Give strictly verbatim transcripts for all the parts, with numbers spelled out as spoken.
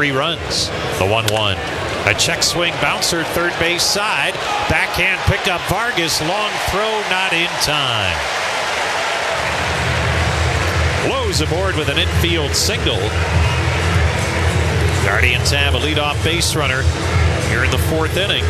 three runs. The one one. A check swing bouncer, third base side. Backhand pickup Vargas. Long throw, not in time. Blows aboard with an infield single. Guardians have a leadoff base runner here in the fourth inning,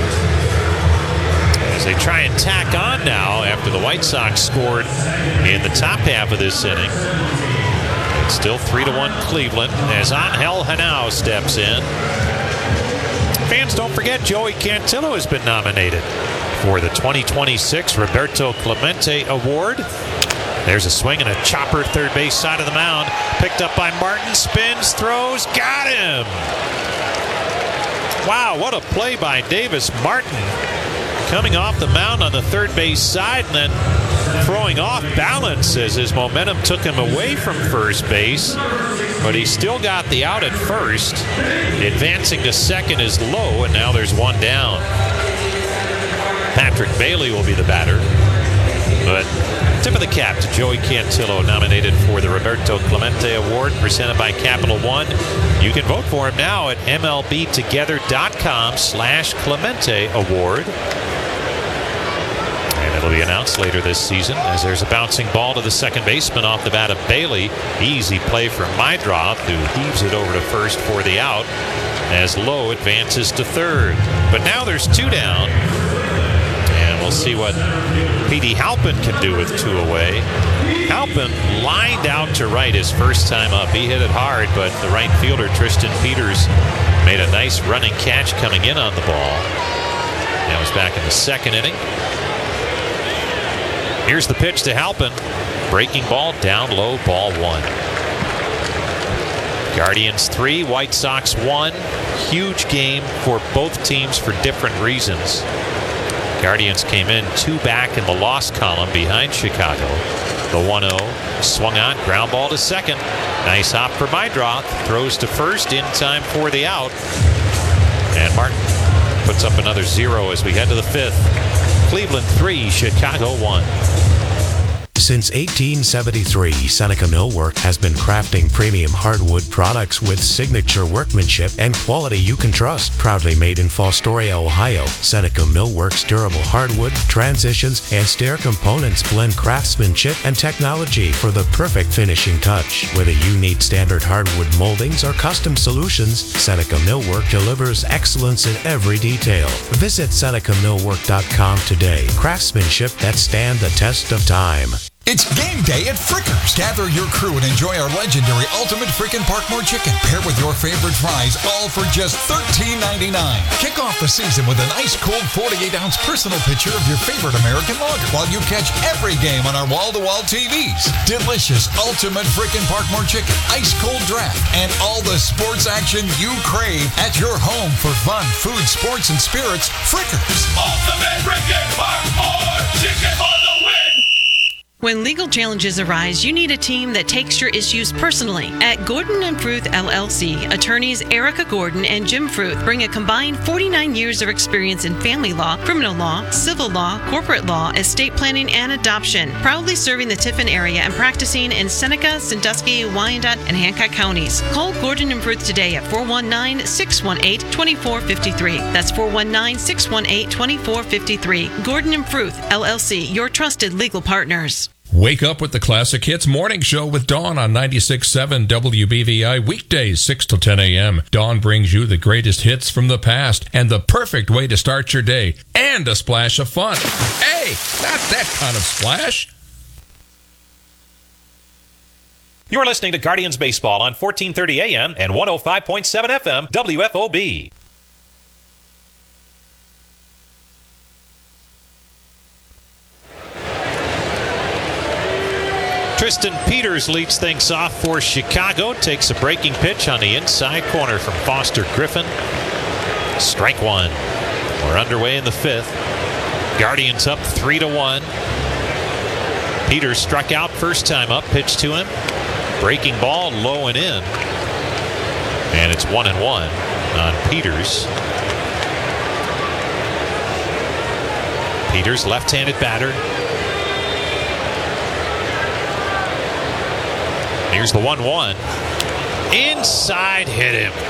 as they try and tack on now after the White Sox scored in the top half of this inning. It's still three to one Cleveland as Angel Henao steps in. Fans, don't forget Joey Cantillo has been nominated for the twenty twenty-six Roberto Clemente Award. There's a swing and a chopper, third base side of the mound. Picked up by Martin, spins, throws, got him! Wow, what a play by Davis Martin. Coming off the mound on the third base side and then throwing off balance as his momentum took him away from first base. But he still got the out at first. Advancing to second is low, and now there's one down. Patrick Bailey will be the batter. But tip of the cap to Joey Cantillo, nominated for the Roberto Clemente Award presented by Capital One. You can vote for him now at mlbtogether.com slash Clemente Award. And it'll be announced later this season as there's a bouncing ball to the second baseman off the bat of Bailey. Easy play from Meidroth, who heaves it over to first for the out as Lowe advances to third. But now there's two down. And we'll see what Petey Halpin can do with two away. Halpin lined out to right his first time up. He hit it hard, but the right fielder, Tristan Peters, made a nice running catch coming in on the ball. Now he's back in the second inning. Here's the pitch to Halpin. Breaking ball, down low, ball one. Guardians three, White Sox one. Huge game for both teams for different reasons. Guardians came in two back in the loss column behind Chicago. The one oh swung on, ground ball to second. Nice hop for Meidroth. Throws to first in time for the out. And Martin puts up another zero as we head to the fifth. Cleveland three, Chicago one. Since eighteen seventy-three, Seneca Millwork has been crafting premium hardwood products with signature workmanship and quality you can trust. Proudly made in Fostoria, Ohio, Seneca Millwork's durable hardwood, transitions, and stair components blend craftsmanship and technology for the perfect finishing touch. Whether you need standard hardwood moldings or custom solutions, Seneca Millwork delivers excellence in every detail. Visit Seneca Millwork dot com today. Craftsmanship that stand the test of time. It's game day at Frickers. Gather your crew and enjoy our legendary Ultimate Frickin' Parkmore Chicken, paired with your favorite fries, all for just thirteen ninety-nine. Kick off the season with an ice-cold forty-eight ounce personal picture of your favorite American lager, while you catch every game on our wall-to-wall T Vs. Delicious Ultimate Frickin' Parkmore Chicken, ice-cold draft, and all the sports action you crave at your home for fun, food, sports, and spirits. Frickers. Ultimate Frickin' Parkmore Chicken for the win! When legal challenges arise, you need a team that takes your issues personally. At Gordon and Fruth L L C, attorneys Erica Gordon and Jim Fruth bring a combined forty-nine years of experience in family law, criminal law, civil law, corporate law, estate planning, and adoption. Proudly serving the Tiffin area and practicing in Seneca, Sandusky, Wyandotte, and Hancock counties. Call Gordon and Fruth today at four one nine, six one eight, two four five three. That's four one nine, six one eight, two four five three. Gordon and Fruth L L C, your trusted legal partners. Wake up with the Classic Hits Morning Show with Dawn on ninety-six point seven W B V I, weekdays six to ten a.m. Dawn brings you the greatest hits from the past and the perfect way to start your day, and a splash of fun. Hey, not that kind of splash. You're listening to Guardians Baseball on fourteen thirty a.m. and one oh five point seven F M W F O B. Tristan Peters leads things off for Chicago. Takes a breaking pitch on the inside corner from Foster Griffin. Strike one. We're underway in the fifth. Guardians up three to one. Peters struck out first time up. Pitch to him. Breaking ball low and in. And it's one and one on Peters. Peters, left-handed batter. Here's the one one. Inside, hit him.